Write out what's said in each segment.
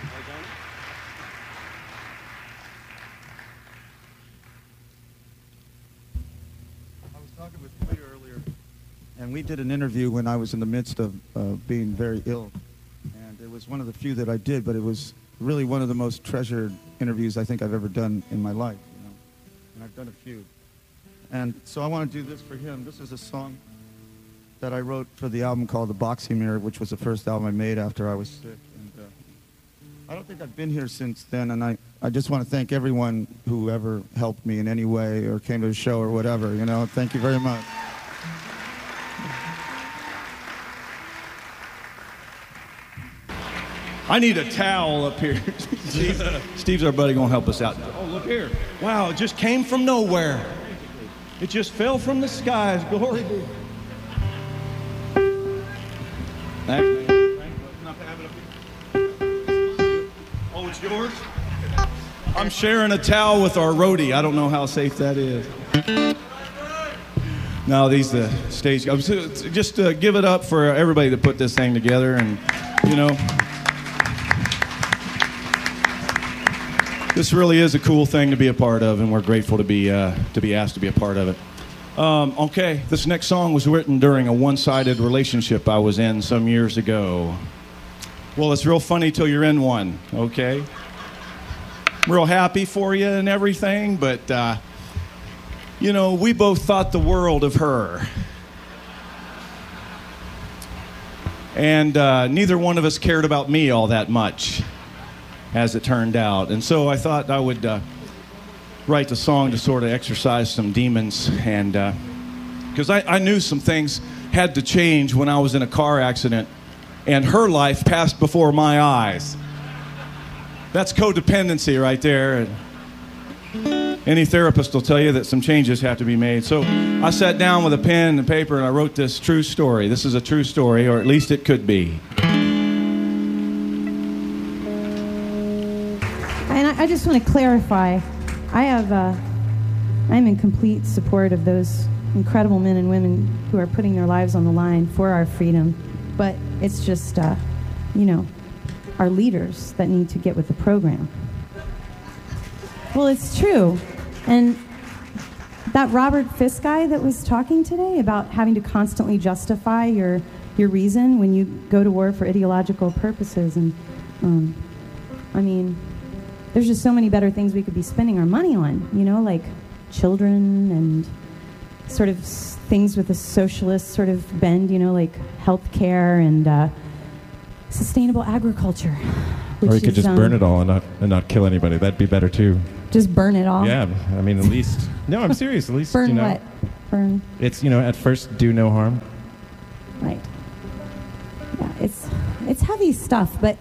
And we did an interview when I was in the midst of being very ill. And it was one of the few that I did, but it was really one of the most treasured interviews I think I've ever done in my life. You know? And I've done a few. And so I want to do this for him. This is a song that I wrote for the album called The Boxing Mirror, which was the first album I made after I was sick. And I don't think I've been here since then, and I just want to thank everyone who ever helped me in any way or came to the show or whatever, you know. Thank you very much. I need a towel up here. Steve's our buddy, gonna help us out. Oh, look here. Wow, it just came from nowhere. It just fell from the skies. Glory be. Thanks, man. Oh, it's yours? I'm sharing a towel with our roadie. I don't know how safe that is. No, these the stage. Just give it up for everybody that put this thing together, and you know. This really is a cool thing to be a part of, and we're grateful to be asked to be a part of it. Okay, this next song was written during a one-sided relationship I was in some years ago. Well, it's real funny till you're in one, okay? I'm real happy for you and everything, but, you know, we both thought the world of her. And neither one of us cared about me all that much, as it turned out. And so I thought I would write the song to sort of exercise some demons, and because I knew some things had to change when I was in a car accident and her life passed before my eyes. That's codependency right there. And any therapist will tell you that some changes have to be made. So I sat down with a pen and paper and I wrote this true story. This is a true story, or at least it could be. I just want to clarify, I'm in complete support of those incredible men and women who are putting their lives on the line for our freedom, but it's just, you know, our leaders that need to get with the program. Well, it's true. And that Robert Fisk guy that was talking today about having to constantly justify your reason when you go to war for ideological purposes, and I mean, there's just so many better things we could be spending our money on, you know, like children and sort of things with a socialist sort of bend, you know, like healthcare and sustainable agriculture. Or you could just burn it all and not kill anybody. That'd be better too. Just burn it all? Yeah, I mean, at least... No, I'm serious. At least, burn you know... what? Burn? It's, you know, at first, do no harm. Right. Yeah, it's heavy stuff, but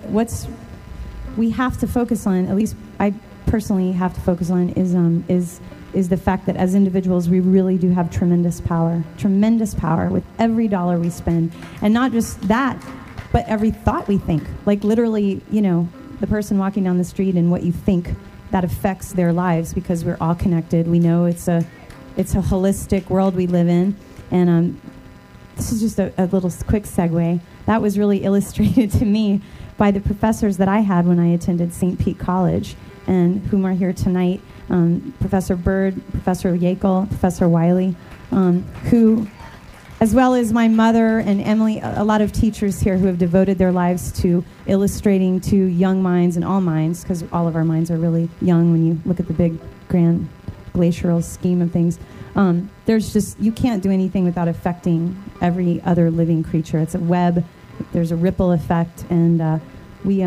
we have to focus on, at least I personally have to focus on, is the fact that as individuals we really do have tremendous power with every dollar we spend. And not just that, but every thought we think. Like literally, you know, the person walking down the street and what you think, that affects their lives, because we're all connected. We know it's a holistic world we live in. And this is just a little quick segue. That was really illustrated to me by the professors that I had when I attended St. Pete College, and whom are here tonight, Professor Bird, Professor Yackel, Professor Wiley, who, as well as my mother and Emily, a lot of teachers here who have devoted their lives to illustrating to young minds and all minds, because all of our minds are really young when you look at the big, grand, glacial scheme of things. There's just, you can't do anything without affecting every other living creature. It's a web. There's a ripple effect, and we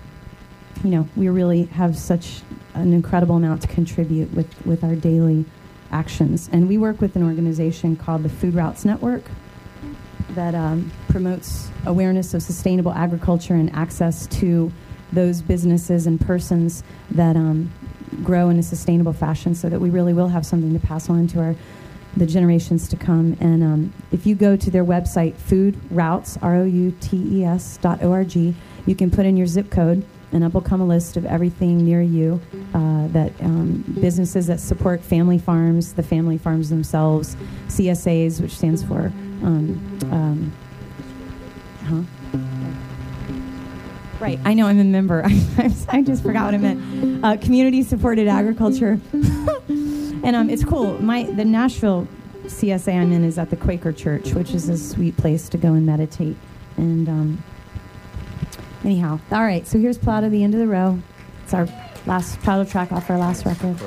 really have such an incredible amount to contribute with our daily actions. And we work with an organization called the Food Routes Network that promotes awareness of sustainable agriculture and access to those businesses and persons that grow in a sustainable fashion, so that we really will have something to pass on to the generations to come. And if you go to their website, foodroutes, ROUTES.org, you can put in your zip code, and up will come a list of everything near you, that businesses that support family farms, the family farms themselves, CSAs, which stands for Right, I know I'm a member. I just forgot what I meant. Community-supported agriculture. And it's cool. The Nashville CSA I'm in is at the Quaker Church, which is a sweet place to go and meditate. And anyhow, all right, so here's Plowed to the End of the Row. It's our last title track off our last record.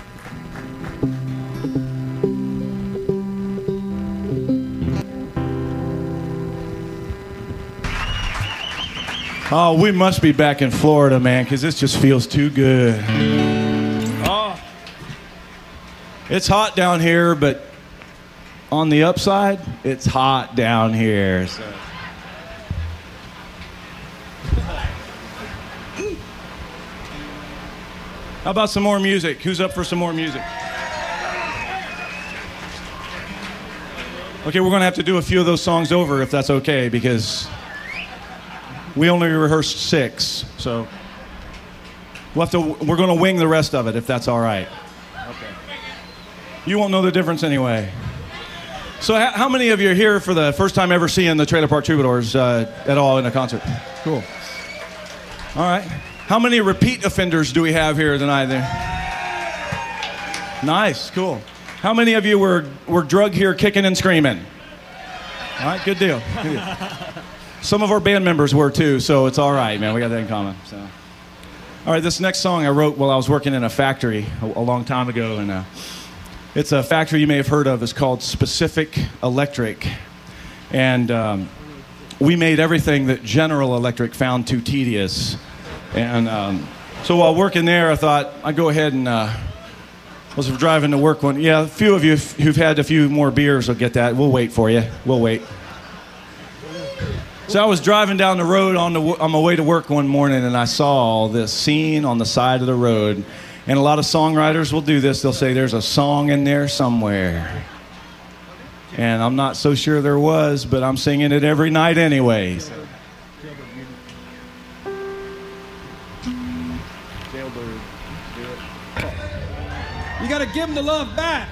Oh, we must be back in Florida, man, because this just feels too good. Oh, it's hot down here, but on the upside, it's hot down here. So. How about some more music? Who's up for some more music? Okay, we're going to have to do a few of those songs over if that's okay, because we only rehearsed 6, so we're going to wing the rest of it if that's all right. Okay. You won't know the difference anyway. So how many of you are here for the first time ever seeing the Trailer Park Troubadours at all in a concert? Cool. All right. How many repeat offenders do we have here tonight? There. Nice, cool. How many of you were drugged here kicking and screaming? All right, good deal. Good deal. Some of our band members were too, so it's all right, man. We got that in common. So, all right, this next song I wrote while I was working in a factory a long time ago, and it's a factory you may have heard of. It's called Specific Electric, and we made everything that General Electric found too tedious. And so while working there, I thought I'd go ahead and was driving to work one. Yeah, a few of you who've had a few more beers will get that. We'll wait for you. We'll wait. So I was driving down the road on my way to work one morning, and I saw this scene on the side of the road. And a lot of songwriters will do this. They'll say, there's a song in there somewhere. And I'm not so sure there was, but I'm singing it every night anyway. You got to give them the love back.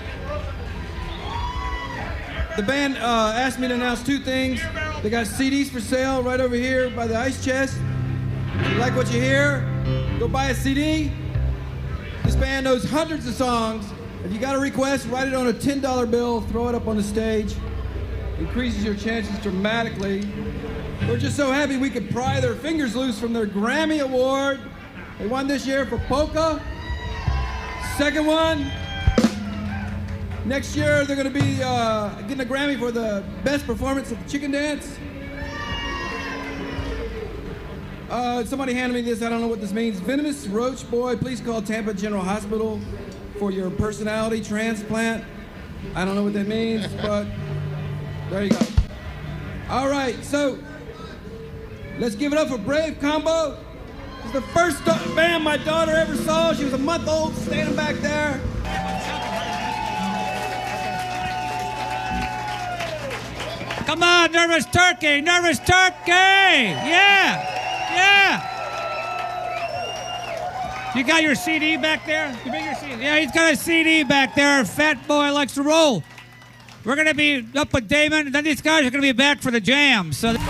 The band asked me to announce 2 things. They got CDs for sale right over here by the ice chest. If you like what you hear, go buy a CD. This band knows hundreds of songs. If you got a request, write it on a $10 bill, throw it up on the stage. Increases your chances dramatically. We're just so happy we could pry their fingers loose from their Grammy Award. They won this year for Polka. Second one, next year they're going to be getting a Grammy for the best performance of the Chicken Dance. Somebody handed me this. I don't know what this means. Venomous Roach Boy, please call Tampa General Hospital for your personality transplant. I don't know what that means, but there you go. All right, so let's give it up for Brave Combo. It's the first band my daughter ever saw. She was a month old, standing back there. Come on, Nervous Turkey, Nervous Turkey! Yeah, yeah. You got your CD back there? You bring your CD. Yeah, he's got a CD back there. Fat boy likes to roll. We're gonna be up with Damon, and then these guys are gonna be back for the jam. So.